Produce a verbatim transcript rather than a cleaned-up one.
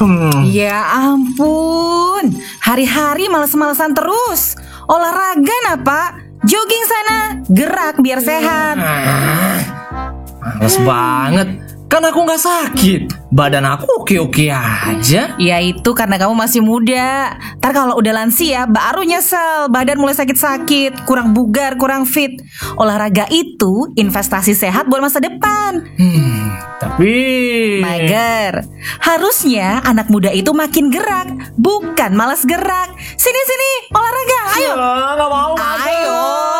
Hmm. Ya ampun, hari-hari males-malesan terus. Olahraga nah Pak, jogging sana, gerak biar sehat. Males banget. Kan aku gak sakit. Badan aku oke-oke aja. Ya itu karena kamu masih muda. Ntar kalau udah lansia baru nyesel, badan mulai sakit-sakit, kurang bugar, kurang fit. Olahraga itu investasi sehat buat masa depan. Hmm, tapi Mager. Harusnya anak muda itu makin gerak, bukan malas gerak. Sini-sini, olahraga, ayo. Ya, gak mau. Ayo.